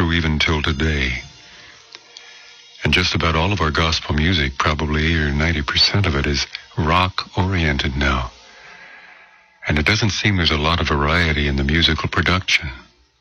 true even till today. And just about all of our gospel music, probably 80 or 90% of it, is rock-oriented now. And it doesn't seem there's a lot of variety in the musical production.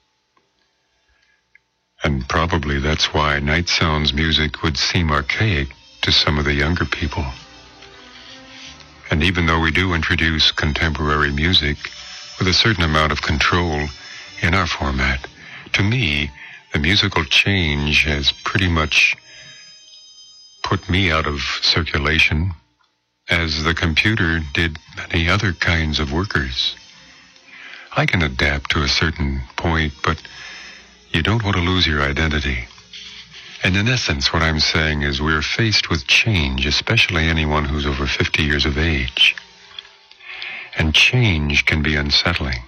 And probably that's why Night Sounds music would seem archaic to some of the younger people. And even though we do introduce contemporary music with a certain amount of control in our format, to me, the musical change has pretty much put me out of circulation, as the computer did many other kinds of workers. I can adapt to a certain point, but you don't want to lose your identity. And in essence, what I'm saying is we're faced with change, especially anyone who's over 50 years of age. And change can be unsettling.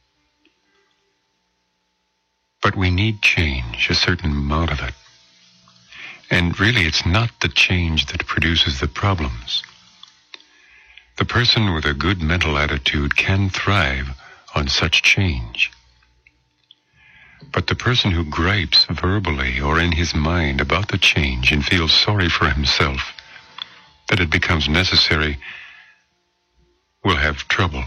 But we need change, a certain amount of it. And really, it's not the change that produces the problems. The person with a good mental attitude can thrive on such change. But the person who gripes verbally or in his mind about the change and feels sorry for himself that it becomes necessary will have trouble.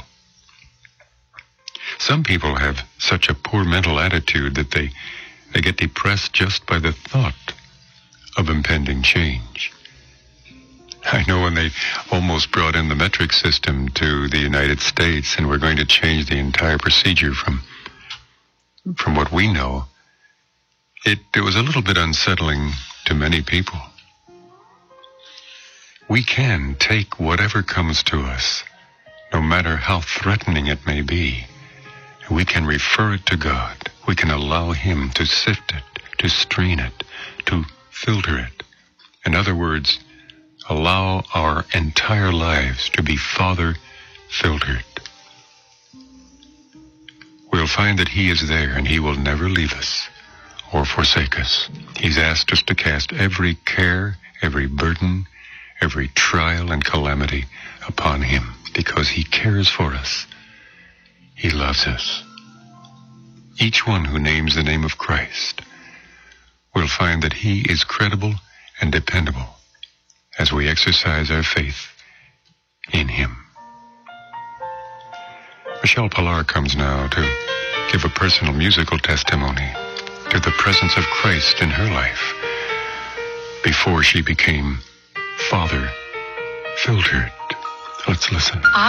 Some people have such a poor mental attitude that they get depressed just by the thought of impending change. I know when they almost brought in the metric system to the United States and we're going to change the entire procedure from what we know, it was a little bit unsettling to many people. We can take whatever comes to us, no matter how threatening it may be. We can refer it to God. We can allow Him to sift it, to strain it, to filter it. In other words, allow our entire lives to be Father-filtered. We'll find that He is there and He will never leave us or forsake us. He's asked us to cast every care, every burden, every trial and calamity upon Him because He cares for us. He loves us. Each one who names the name of Christ will find that He is credible and dependable as we exercise our faith in Him. Michelle Pillar comes now to give a personal musical testimony to the presence of Christ in her life before she became Father-filtered. Let's listen.